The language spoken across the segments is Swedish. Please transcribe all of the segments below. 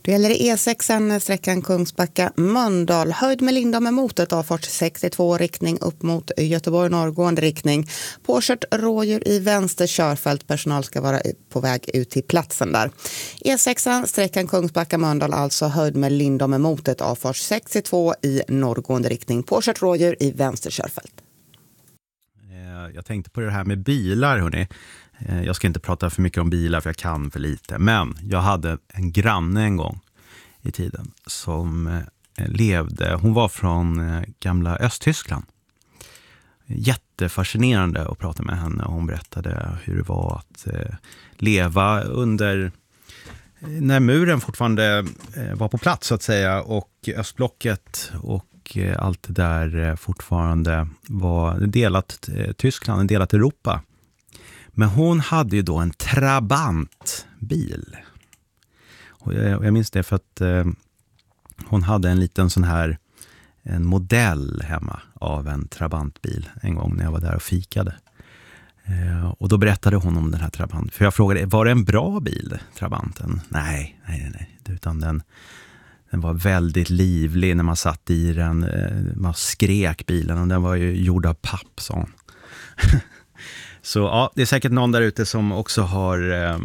Det gäller E6, sträckan Kungsbacka-Mölndal. Höjd med Lindholmen mot ett avfart 62 riktning upp mot Göteborg norrgående riktning. Påkört rådjur i vänster körfält. Personal ska vara på väg ut till platsen där. E6, sträckan Kungsbacka-Mölndal, alltså höjd med Lindholmen mot ett avfart 62 i norrgående riktning. Påkört rådjur i vänster körfält. Jag tänkte på det här med bilar, hörni. Jag ska inte prata för mycket om bilar för jag kan för lite. Men jag hade en granne en gång i tiden som levde. Hon var från gamla Östtyskland. Jättefascinerande att prata med henne. Hon berättade hur det var att leva under när muren fortfarande var på plats så att säga. Och östblocket och allt det där fortfarande var delat Tyskland, en delat Europa. Men hon hade ju då en Trabantbil. Och jag minns det för att hon hade en liten sån här en modell hemma av en Trabantbil en gång när jag var där och fikade. Och då berättade hon om den här Trabant. För jag frågade, var det en bra bil, Trabanten? Nej. Utan den var väldigt livlig när man satt i den. Man skrek bilen och den var ju gjord av papp, sa hon. Så ja, det är säkert någon där ute som också har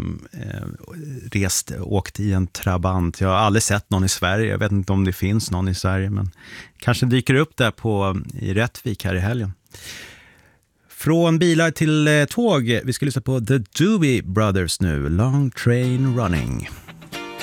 åkt i en Trabant. Jag har aldrig sett någon i Sverige. Jag vet inte om det finns någon i Sverige, men kanske dyker upp där i Rättvik här i helgen. Från bilar till tåg. Vi ska lyssna på The Doobie Brothers nu. Long Train Running.